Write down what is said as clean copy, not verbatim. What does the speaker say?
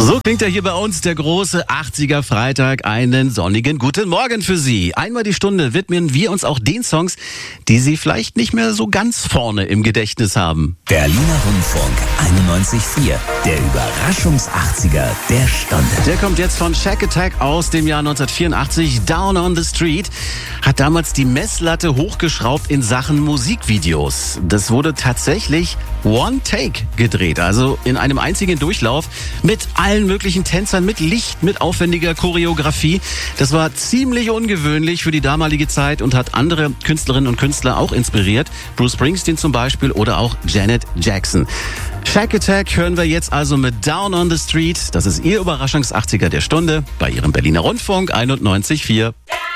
So klingt er hier bei uns, der große 80er Freitag. Einen sonnigen guten Morgen für Sie. Einmal die Stunde widmen wir uns auch den Songs, die Sie vielleicht nicht mehr so ganz vorne im Gedächtnis haben. Berliner Rundfunk 91.4, der Überraschungs-80er der Stunde. Der kommt jetzt von Shack Attack aus dem Jahr 1984. Down on the Street hat damals die Messlatte hochgeschraubt in Sachen Musikvideos. Das wurde tatsächlich One Take gedreht, also in einem einzigen Durchlauf mit allen möglichen Tänzern, mit Licht, mit aufwendiger Choreografie. Das war ziemlich ungewöhnlich für die damalige Zeit und hat andere Künstlerinnen und Künstler auch inspiriert. Bruce Springsteen zum Beispiel oder auch Janet Jackson. Shack Attack hören wir jetzt also mit Down on the Street. Das ist Ihr Überraschungs-80er der Stunde bei Ihrem Berliner Rundfunk 91.4.